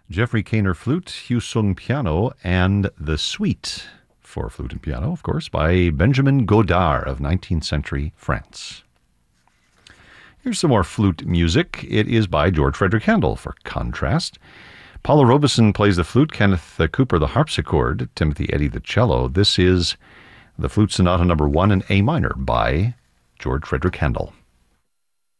Jeffrey Kaner flute, Hugh Sung piano, and The Suite for flute and piano, of course, by Benjamin Godard of 19th century France. Here's some more flute music. It is by George Frederick Handel, for contrast. Paula Robeson plays the flute, Kenneth Cooper the harpsichord, Timothy Eddy the cello. This is the Flute Sonata No. 1 in A minor by George Frederick Handel.